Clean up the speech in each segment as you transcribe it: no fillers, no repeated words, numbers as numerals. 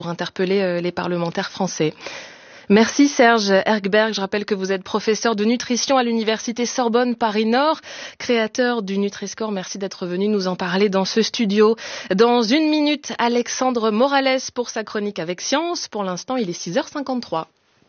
pour interpeller les parlementaires français. Merci Serge Ergberg. Je rappelle que vous êtes professeur de nutrition à l'université Sorbonne Paris-Nord, créateur du Nutri-Score. Merci d'être venu nous en parler dans ce studio. Dans une minute, Alexandre Morales pour sa chronique avec Science. Pour l'instant, il est 6h53.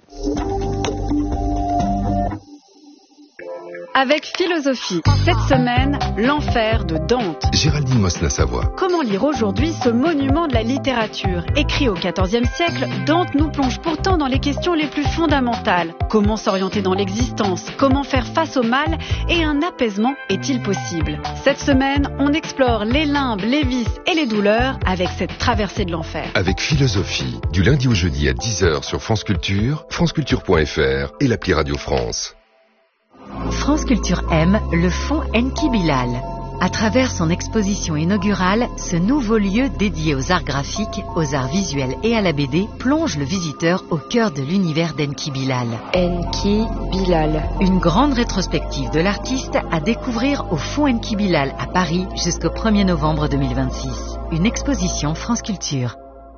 Avec philosophie, cette semaine, l'enfer de Dante. Géraldine Mosna-Savoie. Comment lire aujourd'hui ce monument de la littérature? Écrit au XIVe siècle, Dante nous plonge pourtant dans les questions les plus fondamentales. Comment s'orienter dans l'existence? Comment faire face au mal? Et un apaisement est-il possible? Cette semaine, on explore les limbes, les vices et les douleurs avec cette traversée de l'enfer. Avec philosophie, du lundi au jeudi à 10h sur France Culture, franceculture.fr et l'appli Radio France. France Culture aime le fonds Enki Bilal. À travers son exposition inaugurale, ce nouveau lieu dédié aux arts graphiques, aux arts visuels et à la BD plonge le visiteur au cœur de l'univers d'Enki Bilal. Enki Bilal. Une grande rétrospective de l'artiste à découvrir au fonds Enki Bilal à Paris jusqu'au 1er novembre 2026. Une exposition France Culture.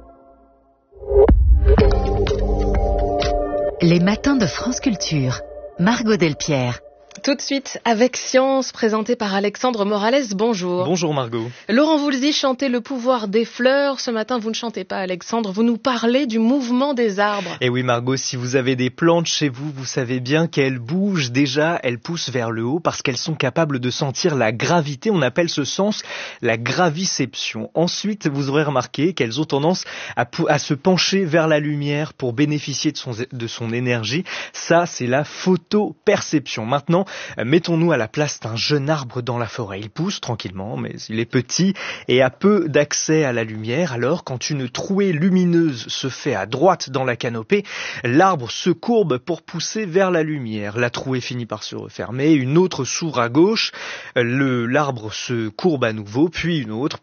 Les matins de France Culture. Margot Delpierre. Tout de suite, avec Science, présenté par Alexandre Morales. Bonjour. Bonjour Margot. Laurent Voulzy chantait Le pouvoir des fleurs. Ce matin, vous ne chantez pas, Alexandre. Vous nous parlez du mouvement des arbres. Et oui Margot, si vous avez des plantes chez vous, vous savez bien qu'elles bougent déjà, elles poussent vers le haut parce qu'elles sont capables de sentir la gravité. On appelle ce sens la graviception. Ensuite, vous aurez remarqué qu'elles ont tendance à se pencher vers la lumière pour bénéficier de son énergie. Ça, c'est la photoperception. Maintenant, mettons-nous à la place d'un jeune arbre dans la forêt. Il pousse tranquillement, mais il est petit et a peu d'accès à la lumière. Alors, quand une trouée lumineuse se fait à droite dans la canopée, l'arbre se courbe pour pousser vers la lumière. La trouée finit par se refermer, une autre s'ouvre à gauche, l'arbre se courbe à nouveau, puis une autre.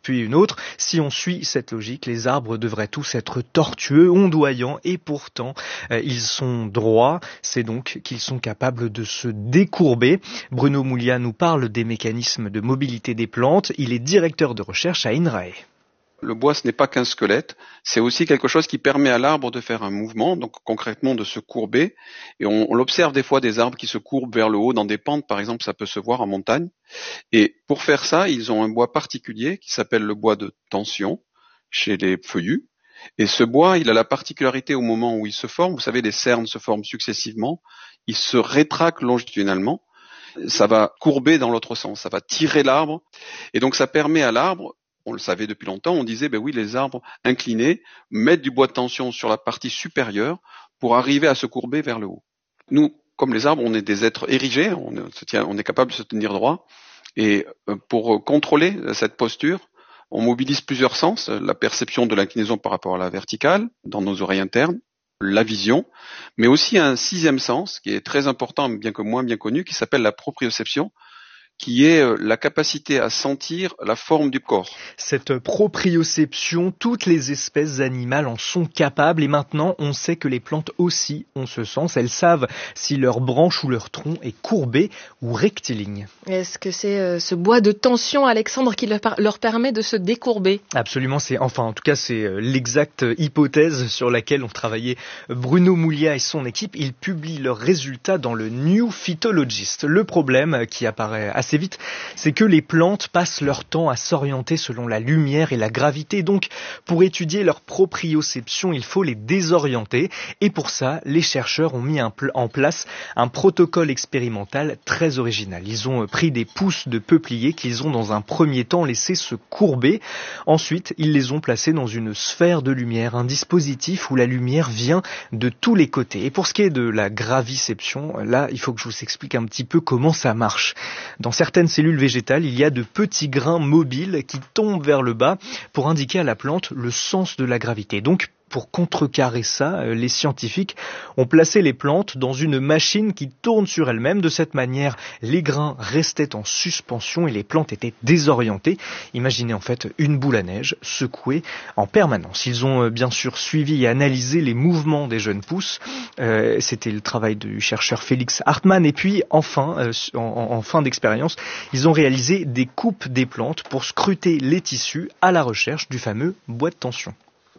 Si on suit cette logique, les arbres devraient tous être tortueux, ondoyants, et pourtant, ils sont droits. C'est donc qu'ils sont capables de se décourber. Bruno Moulia nous parle des mécanismes de mobilité des plantes. Il est directeur de recherche à INRAE. Le bois, ce n'est pas qu'un squelette, c'est aussi quelque chose qui permet à l'arbre de faire un mouvement, donc concrètement de se courber. Et on l'observe des fois, des arbres qui se courbent vers le haut dans des pentes, par exemple, ça peut se voir en montagne. Et pour faire ça, ils ont un bois particulier qui s'appelle le bois de tension chez les feuillus. Et ce bois, il a la particularité au moment où il se forme, vous savez, les cernes se forment successivement, il se rétracte longitudinalement, ça va courber dans l'autre sens, ça va tirer l'arbre, et donc ça permet à l'arbre, on le savait depuis longtemps, on disait, oui, les arbres inclinés mettent du bois de tension sur la partie supérieure pour arriver à se courber vers le haut. Nous, comme les arbres, on est des êtres érigés, on est capable de se tenir droit, et pour contrôler cette posture, on mobilise plusieurs sens, la perception de l'inclinaison par rapport à la verticale, dans nos oreilles internes, la vision, mais aussi un sixième sens, qui est très important, bien que moins bien connu, qui s'appelle la proprioception, qui est la capacité à sentir la forme du corps. Cette proprioception, toutes les espèces animales en sont capables et maintenant on sait que les plantes aussi ont ce sens. Elles savent si leur branche ou leur tronc est courbé ou rectiligne. Est-ce que c'est ce bois de tension, Alexandre, qui leur permet de se décourber? Absolument, c'est l'exacte hypothèse sur laquelle ont travaillé Bruno Moulia et son équipe. Ils publient leurs résultats dans le New Phytologist. Le problème qui apparaît assez vite, c'est que les plantes passent leur temps à s'orienter selon la lumière et la gravité. Donc, pour étudier leur proprioception, il faut les désorienter. Et pour ça, les chercheurs ont mis en place un protocole expérimental très original. Ils ont pris des pousses de peupliers qu'ils ont dans un premier temps laissé se courber. Ensuite, ils les ont placés dans une sphère de lumière, un dispositif où la lumière vient de tous les côtés. Et pour ce qui est de la graviception, là, il faut que je vous explique un petit peu comment ça marche. Dans certaines cellules végétales, il y a de petits grains mobiles qui tombent vers le bas pour indiquer à la plante le sens de la gravité. Donc, pour contrecarrer ça, les scientifiques ont placé les plantes dans une machine qui tourne sur elle-même. De cette manière, les grains restaient en suspension et les plantes étaient désorientées. Imaginez en fait une boule à neige secouée en permanence. Ils ont bien sûr suivi et analysé les mouvements des jeunes pousses. C'était le travail du chercheur Félix Hartmann. Et puis enfin, en fin d'expérience, ils ont réalisé des coupes des plantes pour scruter les tissus à la recherche du fameux bois de tension.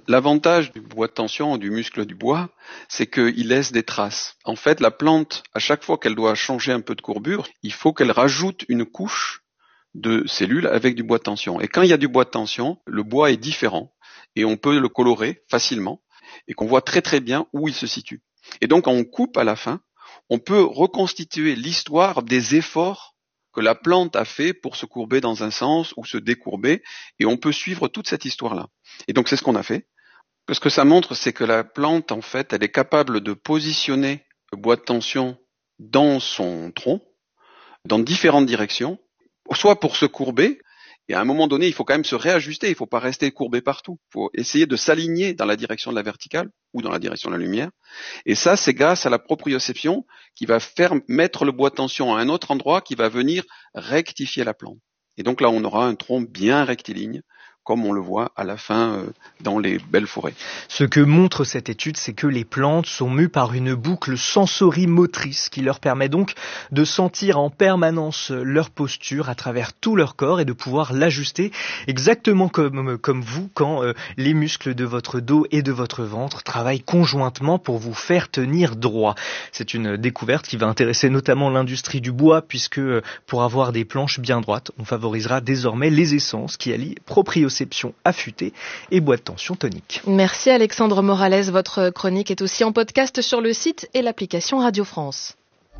L'avantage du bois de tension, du muscle du bois, c'est qu'il laisse des traces. En fait, la plante, à chaque fois qu'elle doit changer un peu de courbure, il faut qu'elle rajoute une couche de cellules avec du bois de tension. Et quand il y a du bois de tension, le bois est différent et on peut le colorer facilement et qu'on voit très très bien où il se situe. Et donc, quand on coupe à la fin, on peut reconstituer l'histoire des efforts que la plante a fait pour se courber dans un sens ou se décourber, et on peut suivre toute cette histoire-là. Et donc, c'est ce qu'on a fait. Ce que ça montre, c'est que la plante, en fait, elle est capable de positionner le bois de tension dans son tronc, dans différentes directions, soit pour se courber, et à un moment donné, il faut quand même se réajuster, il ne faut pas rester courbé partout. Il faut essayer de s'aligner dans la direction de la verticale ou dans la direction de la lumière. Et ça, c'est grâce à la proprioception qui va faire mettre le bois de tension à un autre endroit qui va venir rectifier la plante. Et donc là, on aura un tronc bien rectiligne, comme on le voit à la fin dans les belles forêts. Ce que montre cette étude, c'est que les plantes sont mues par une boucle sensorimotrice qui leur permet donc de sentir en permanence leur posture à travers tout leur corps et de pouvoir l'ajuster exactement comme vous quand les muscles de votre dos et de votre ventre travaillent conjointement pour vous faire tenir droit. C'est une découverte qui va intéresser notamment l'industrie du bois puisque pour avoir des planches bien droites, on favorisera désormais les essences qui allient proprioception affûtée et bois de tension tonique. Merci Alexandre Morales. Votre chronique est aussi en podcast sur le site et l'application Radio France.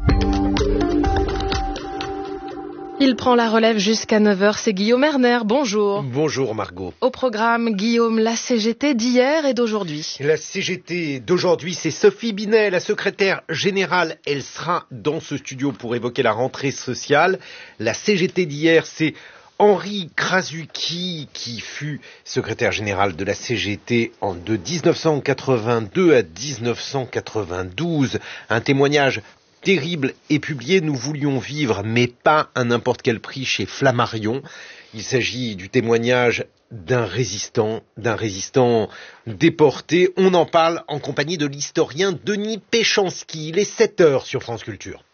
Il prend la relève jusqu'à 9h, c'est Guillaume Erner. Bonjour. Bonjour Margot. Au programme, Guillaume, la CGT d'hier et d'aujourd'hui. La CGT d'aujourd'hui, c'est Sophie Binet, la secrétaire générale. Elle sera dans ce studio pour évoquer la rentrée sociale. La CGT d'hier, c'est Henri Krasucki, qui fut secrétaire général de la CGT de 1982 à 1992. Un témoignage terrible est publié. Nous voulions vivre, mais pas à n'importe quel prix chez Flammarion. Il s'agit du témoignage d'un résistant déporté. On en parle en compagnie de l'historien Denis Péchanski. Il est 7h sur France Culture.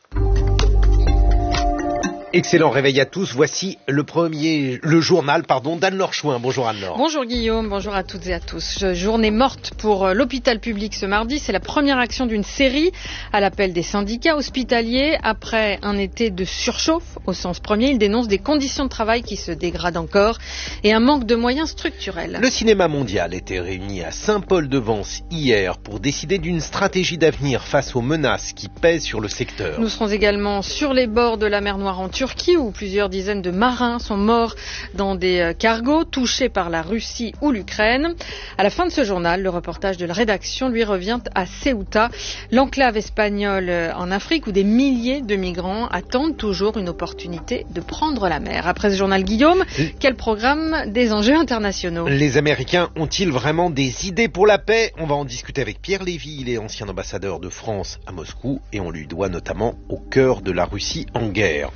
Excellent réveil à tous. Voici le journal d'Anne-Laure Chouin. Bonjour Anne-Laure. Bonjour Guillaume, bonjour à toutes et à tous. Journée morte pour l'hôpital public ce mardi. C'est la première action d'une série à l'appel des syndicats hospitaliers. Après un été de surchauffe, au sens premier, ils dénoncent des conditions de travail qui se dégradent encore et un manque de moyens structurels. Le cinéma mondial était réuni à Saint-Paul-de-Vence hier pour décider d'une stratégie d'avenir face aux menaces qui pèsent sur le secteur. Nous serons également sur les bords de la mer Noire en Turquie, où plusieurs dizaines de marins sont morts dans des cargos touchés par la Russie ou l'Ukraine. À la fin de ce journal, le reportage de la rédaction lui revient à Ceuta, l'enclave espagnole en Afrique, où des milliers de migrants attendent toujours une opportunité de prendre la mer. Après ce journal, Guillaume, quel programme des enjeux internationaux? Les Américains ont-ils vraiment des idées pour la paix? On va en discuter avec Pierre Lévy, il est ancien ambassadeur de France à Moscou et on lui doit notamment au cœur de la Russie en guerre.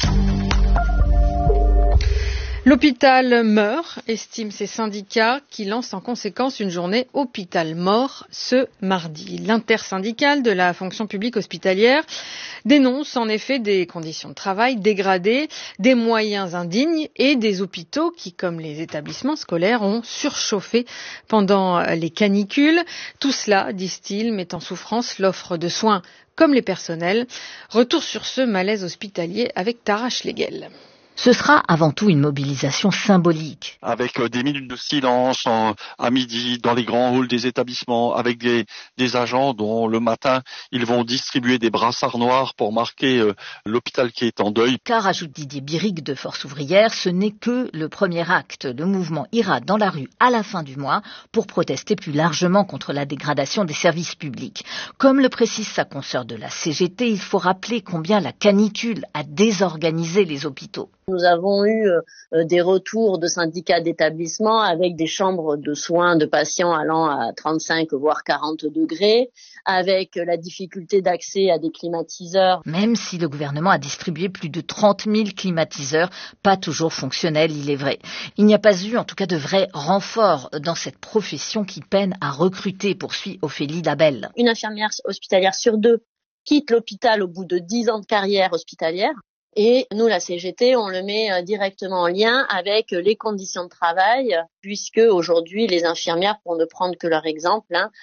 L'hôpital meurt, estiment ces syndicats qui lancent en conséquence une journée hôpital mort ce mardi. L'intersyndicale de la fonction publique hospitalière dénonce en effet des conditions de travail dégradées, des moyens indignes et des hôpitaux qui, comme les établissements scolaires, ont surchauffé pendant les canicules. Tout cela, disent-ils, met en souffrance l'offre de soins comme les personnels. Retour sur ce malaise hospitalier avec Tara Schlegel. Ce sera avant tout une mobilisation symbolique. Avec des minutes de silence à midi dans les grands halls des établissements, avec des agents dont le matin ils vont distribuer des brassards noirs pour marquer l'hôpital qui est en deuil. Car, ajoute Didier Biric de Force ouvrière, ce n'est que le premier acte. Le mouvement ira dans la rue à la fin du mois pour protester plus largement contre la dégradation des services publics. Comme le précise sa consoeur de la CGT, il faut rappeler combien la canicule a désorganisé les hôpitaux. Nous avons eu des retours de syndicats d'établissements avec des chambres de soins de patients allant à 35 voire 40 degrés, avec la difficulté d'accès à des climatiseurs. Même si le gouvernement a distribué plus de 30 000 climatiseurs, pas toujours fonctionnels, il est vrai. Il n'y a pas eu en tout cas de vrai renfort dans cette profession qui peine à recruter, poursuit Ophélie Labelle. Une infirmière hospitalière sur 2 quitte l'hôpital au bout de 10 ans de carrière hospitalière. Et nous, la CGT, on le met directement en lien avec les conditions de travail, puisque aujourd'hui, les infirmières, pour ne prendre que leur exemple,